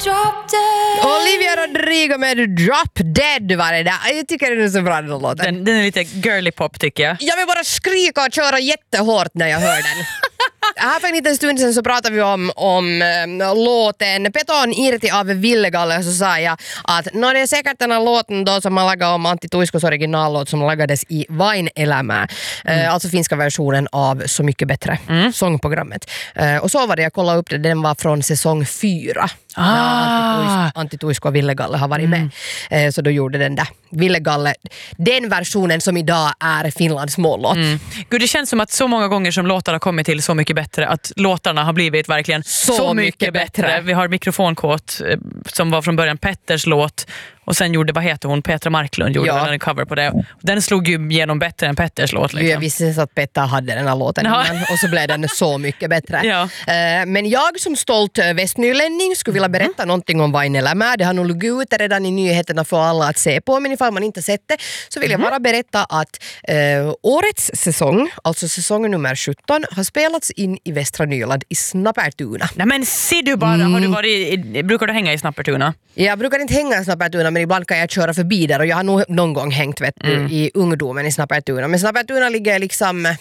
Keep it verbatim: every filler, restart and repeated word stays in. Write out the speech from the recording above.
Drop dead. Olivia Rodrigo med Drop Dead var det där. Jag tycker den är så bra den låten. Den, den är lite girly pop tycker jag. Jag vill bara skrika och köra jättehårt när jag hör den. Här för en liten stund sedan så pratade vi om, om äh, låten Peton irti av Villegalle, så sa jag att no, det är säkert den här låten då som man lagade om Antti Tuiskos originallåt som lagades i Vain-elämä. Mm. Äh, alltså finska versionen av Så mycket bättre, mm. sångprogrammet. Äh, och så var det, jag kollade upp det, den var från säsong fyra. Ah. Antti Tuisko och Villegalle har varit med. Mm. Äh, så då gjorde den där Villegalle den versionen som idag är Finlands mållåt. Mm. Gud, det känns som att så många gånger som låtar har kommit till Så mycket bättre att låtarna har blivit verkligen så, så mycket, mycket bättre. bättre. Vi har Mikrofonkåt som var från början Petters låt och sen gjorde, vad heter hon, Petra Marklund gjorde ja. en cover på det. Den slog ju igenom bättre än Petters låt. Liksom. Jag visste att Petter hade den här låten ja. innan, och så blev den så mycket bättre. Ja. Uh, men jag som stolt västnylänning skulle vilja berätta mm. någonting om Vain-elämä. Det har nog lugit ut redan i nyheterna för alla att se på, men ifall man inte sett det så vill jag bara berätta att uh, årets säsong, alltså säsong nummer sjutton, har spelats in i Västra Nyland i Snappertuna. Nej men ser du bara, mm. har du varit, brukar du hänga i Snappertuna? Jag brukar inte hänga i Snappertuna, men ibland kan jag köra förbi där och jag har nog någon gång hängt vet du, mm. i ungdomen i Snappertuna. Men Snappertuna ligger liksom